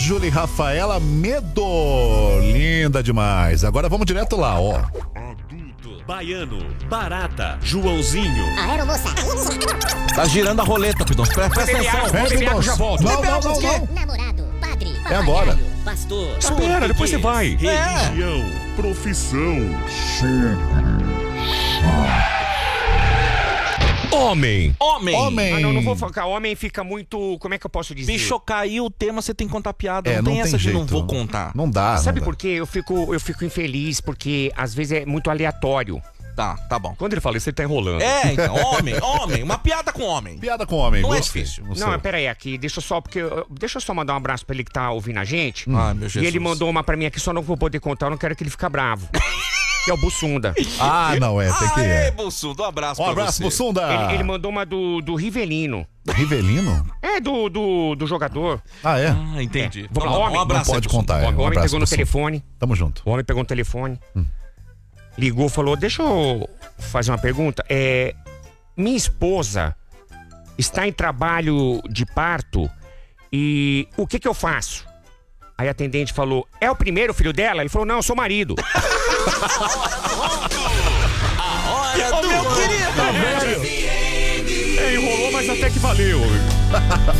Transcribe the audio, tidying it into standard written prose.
Júlia e Rafaela Medo. Linda demais. Agora vamos direto lá, ó. Adulto, Baiano, Barata, Joãozinho. Aeromoça. Tá girando a roleta, Pidoncio. Presta atenção. Já volto. Não. Namorado. Padre. É agora. Pastor. Espera, depois você vai. É. Religião, profissão. Homem. Homem. Ah, não vou focar. Homem fica muito... Como é que eu posso dizer? Bicho, caiu o tema, você tem que contar piada. É, não tem essa de jeito. não vou contar. Não dá. Sabe não por dá. quê? Eu fico infeliz, porque às vezes é muito aleatório. Tá bom. Quando ele fala isso, ele tá enrolando. É, então, homem. Uma piada com homem. Piada com homem. Não é gostei. difícil. Não sei. Não, mas peraí, aqui, deixa eu só mandar um abraço pra ele que tá ouvindo a gente. Ai, meu Jesus. E ele mandou uma pra mim aqui, só não vou poder contar, eu não quero que ele fique bravo. Que é o Bussunda. Ah, não, tem que Aê, ir. Bussunda, um abraço Um pra abraço, você. Bussunda. Ele mandou uma do Rivelino. Rivelino? É, do jogador. Ah, é? Ah, entendi. Vamos lá, Então, homem. um abraço Não aí, pode Bussunda. contar. O Um homem abraço, pegou no Bussunda. telefone. Tamo junto. O homem pegou no telefone. Ligou, falou, deixa eu fazer uma pergunta. Minha esposa está em trabalho de parto e o que eu faço? Aí a atendente falou, é o primeiro filho dela? Ele falou, não, eu sou marido. Olha, meu querido. Enrolou, mas até que valeu.